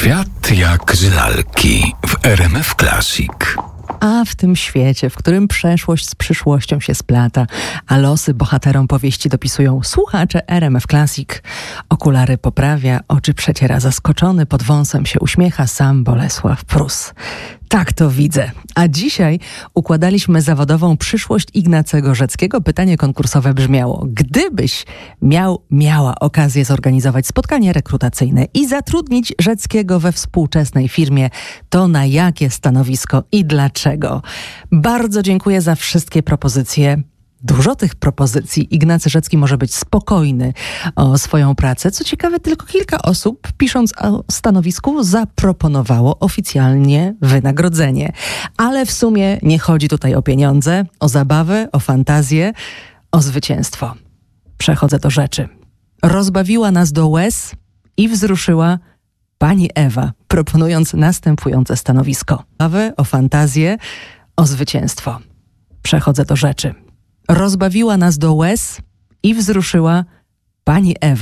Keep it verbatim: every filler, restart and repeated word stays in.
Świat jak z lalki w R M F Classic. A w tym świecie, w którym przeszłość z przyszłością się splata, a losy bohaterom powieści dopisują słuchacze R M F Classic, okulary poprawia, oczy przeciera zaskoczony, pod wąsem się uśmiecha sam Bolesław Prus. Tak to widzę. A dzisiaj układaliśmy zawodową przyszłość Ignacego Rzeckiego. Pytanie konkursowe brzmiało: gdybyś miał, miała okazję zorganizować spotkanie rekrutacyjne i zatrudnić Rzeckiego we współczesnej firmie, to na jakie stanowisko i dlaczego? Bardzo dziękuję za wszystkie propozycje. Dużo tych propozycji. Ignacy Rzecki może być spokojny o swoją pracę. Co ciekawe, tylko kilka osób, pisząc o stanowisku, zaproponowało oficjalnie wynagrodzenie. Ale w sumie nie chodzi tutaj o pieniądze, o zabawę, o fantazję, o zwycięstwo. Przechodzę do rzeczy. Rozbawiła nas do łez i wzruszyła pani Ewa, proponując następujące stanowisko. Zabawę, o fantazję, o zwycięstwo. Przechodzę do rzeczy. Rozbawiła nas do łez i wzruszyła pani Ewa.